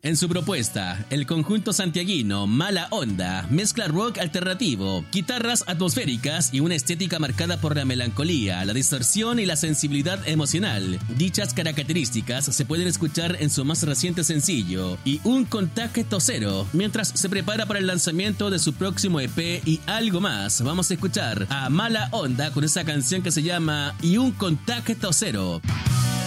En su propuesta, el conjunto santiaguino Mala Onda mezcla rock alternativo, guitarras atmosféricas y una estética marcada por la melancolía, la distorsión y la sensibilidad emocional. Dichas características se pueden escuchar en su más reciente sencillo, Y un contacto cero, mientras se prepara para el lanzamiento de su próximo EP y algo más. Vamos a escuchar a Mala Onda con esa canción que se llama Y un contacto cero.